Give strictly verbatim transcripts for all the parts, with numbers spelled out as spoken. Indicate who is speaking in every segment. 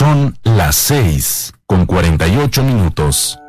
Speaker 1: Son las seis con cuarenta y ocho minutos.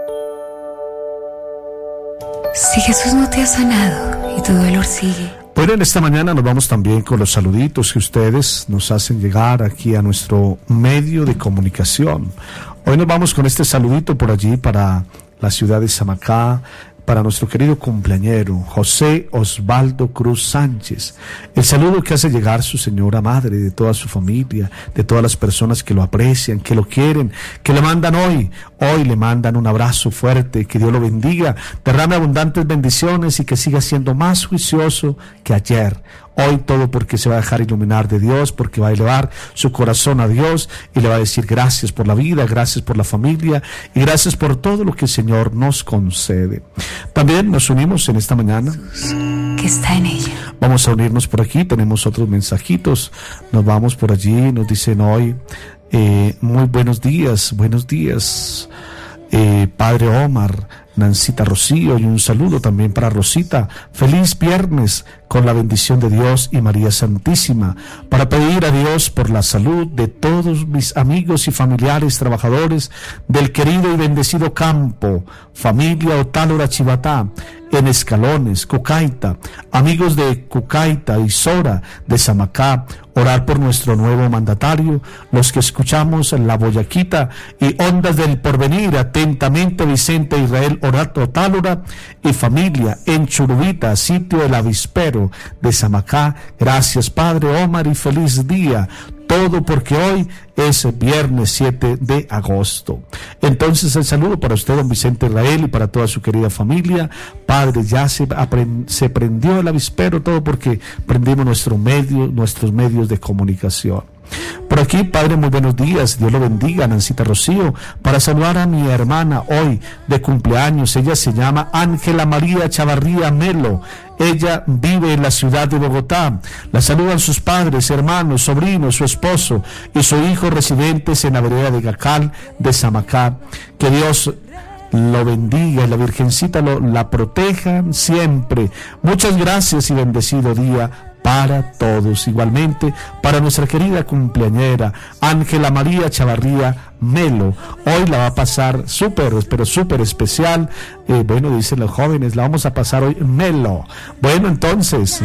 Speaker 2: Si Jesús no te ha sanado y tu dolor sigue.
Speaker 3: Bueno, en esta mañana nos vamos también con los saluditos que ustedes nos hacen llegar aquí a nuestro medio de comunicación. Hoy nos vamos con este saludito por allí para la ciudad de Samacá, para nuestro querido cumpleañero José Osvaldo Cruz Sánchez. El saludo que hace llegar su señora madre, de toda su familia, de todas las personas que lo aprecian, que lo quieren, que le mandan hoy, hoy le mandan un abrazo fuerte, que Dios lo bendiga, derrame abundantes bendiciones y que siga siendo más juicioso que ayer. Hoy todo porque se va a dejar iluminar de Dios, porque va a elevar su corazón a Dios y le va a decir gracias por la vida, gracias por la familia y gracias por todo lo que el Señor nos concede. También nos unimos en esta mañana.
Speaker 2: Que está en ella.
Speaker 3: Vamos a unirnos por aquí, tenemos otros mensajitos, nos vamos por allí, nos dicen hoy, eh, muy buenos días, buenos días, eh, Padre Omar, Nancita Rocío, y un saludo también para Rosita. Feliz viernes con la bendición de Dios y María Santísima, para pedir a Dios por la salud de todos mis amigos y familiares trabajadores del querido y bendecido campo, familia Otálora Chivatá, en Escalones, Cucaita, amigos de Cucaita y Sora de Samacá, orar por nuestro nuevo mandatario, los que escuchamos en La Boyaquita y Ondas del Porvenir, atentamente Vicente Israel Orato Otálora y familia en Churubita, sitio El Avispero de Samacá. Gracias Padre Omar y feliz día. Todo porque hoy es viernes siete de agosto. Entonces el saludo para usted, don Vicente Israel, y para toda su querida familia. Padre, ya se, aprend- se prendió el avispero, todo porque prendimos nuestro medio, nuestros medios de comunicación. Por aquí, Padre, muy buenos días, Dios lo bendiga, Nancita Rocío, para saludar a mi hermana hoy de cumpleaños. Ella se llama Ángela María Chavarría Melo. Ella vive en la ciudad de Bogotá. La saludan sus padres, hermanos, sobrinos, su esposo y su hijo residentes en la vereda de Gacal de Samacá. Que Dios lo bendiga y la Virgencita lo, la proteja siempre. Muchas gracias y bendecido día para todos. Igualmente para nuestra querida cumpleañera Ángela María Chavarría Melo. Hoy la va a pasar súper, pero súper especial. Eh, bueno, dicen los jóvenes, la vamos a pasar hoy Melo. Bueno, entonces,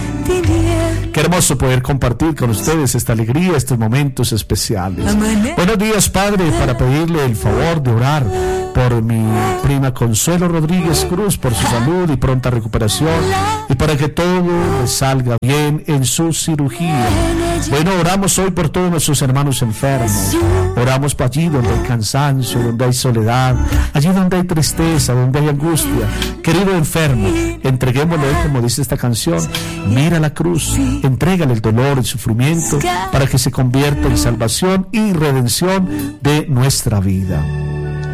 Speaker 3: qué hermoso poder compartir con ustedes esta alegría, estos momentos especiales. Buenos días, Padre, para pedirle el favor de orar por mi prima Consuelo Rodríguez Cruz, por su salud y pronta recuperación, y para que todo le salga bien en su cirugía. Bueno, oramos hoy por todos nuestros hermanos enfermos. Oramos por allí donde hay cansancio, donde hay soledad, allí donde hay tristeza, donde hay angustia. Querido enfermo, entreguémosle, como dice esta canción, mira la cruz, entrégale el dolor, el sufrimiento, para que se convierta en salvación y redención de nuestra vida.